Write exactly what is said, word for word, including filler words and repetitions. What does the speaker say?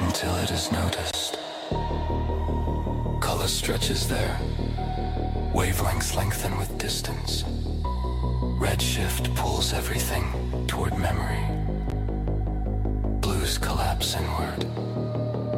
until it is noticed. Color stretches there. Wavelengths lengthen with distance. Redshift pulls everything toward memory.